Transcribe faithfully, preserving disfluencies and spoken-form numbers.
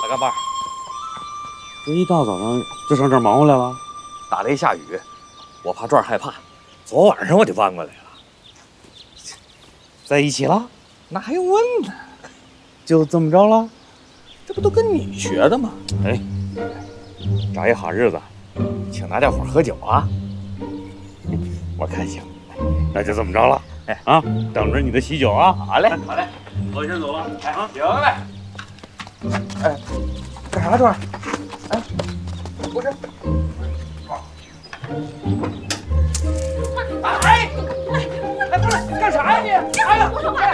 大干爸， 这一大早上就上这儿忙活来了？ 打雷下雨，我怕壮害怕，昨晚上我就搬过来了。 在一起了？ 那还用问呢？ 就这么着了？ 这不都跟你学的吗？ 哎，找一好日子，请大家伙喝酒啊！我看行，那就这么着了。哎啊，等着你的喜酒啊！ 好嘞，好嘞， 我先走了。 哎啊，行嘞。哎，干啥壮？哎，不是。哎，哎，不是，干啥呀你？哎呀！